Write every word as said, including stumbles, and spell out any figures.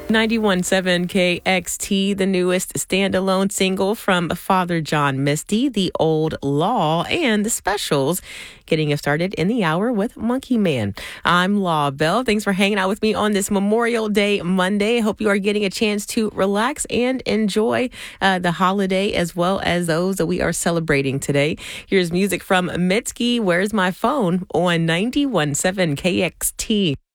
ninety-one point seven K X T, the newest standalone single from Father John Misty, The Old Law, and the specials. Getting us started in the hour with Monkey Man. I'm Law Bell. Thanks for hanging out with me on this Memorial Day Monday. I hope you are getting a chance to relax and enjoy uh, the holiday as well as those that we are celebrating today. Here's music from Mitski, Where's My Phone, on ninety-one point seven K X T.